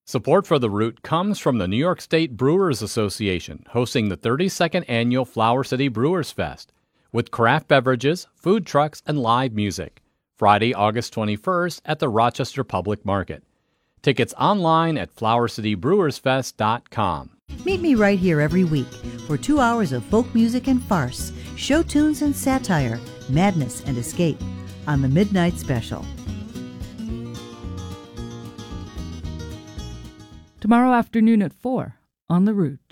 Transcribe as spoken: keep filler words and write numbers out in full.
Support for The Root comes from the New York State Brewers Association, hosting the thirty-second Annual Flower City Brewers Fest, with craft beverages, food trucks, and live music. Friday, August twenty-first at the Rochester Public Market. Tickets online at flower city brewers fest dot com. Meet me right here every week for two hours of folk music and farce, show tunes and satire, madness and escape on the Midnight Special. Tomorrow afternoon at four on The Root.